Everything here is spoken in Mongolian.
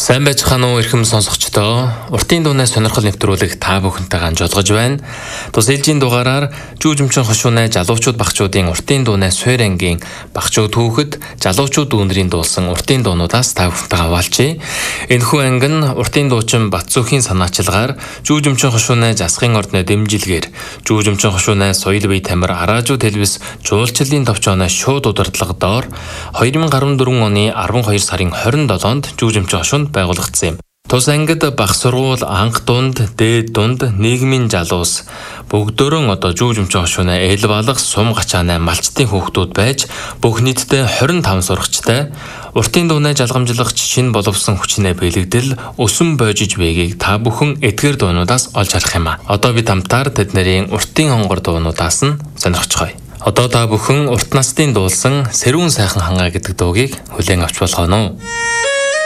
Сайн байцгаана уу эрхэм сонсогчдоо. Уртын дууны сонирхол нэвтрүүлэг та бүхэнтэй ганж олгож байна. Тус ээлжийн дугаараар Жүүжмчин хошууны залуучууд багчуудын уртын дууны суур ангийн багчууд түүхэд залуучууд дүүнэрийн дуулсан уртын дуунуудаас та бүхэнтэй хаваалчээ. Энэхүү анги нь уртын дуучин Батцүхийн санаачилгаар Жүүжмчин хошууны засгын ордны дэмжилгээр Жүүжмчин хошууны соёл бие тамир Араажуу телевиз жуулчлалын товчооны шууд удирдлага доор 2014 оны 12 сарын 27-нд Жүүжмчин хошуунд байгуулагдсан юм. Тус ангид бага сургууль, анх дунд, дээд дунд, нийгмийн залуус бүгдөө одоо Жүүжмчин хошууны эл балах сум гачааны малчтын хүүхдүүд байж бүх нийтдээ 25 сурагчтай уртын дууны жалгамжлагч шинэ боловсон хүчнээ бэлэгдэл өсөн боожиж байгийг та бүхэн эдгээр дуунуудаас олж харах юм а. Одоо бид хамтаар тэдний уртын хонгор дуунуудаас нь сонирхцгоё. Одоо та бүхэн урт настын дуулсан Сэрүүн сайхан хангаа гэдэг дуугийг хүлээн авч болгоно уу?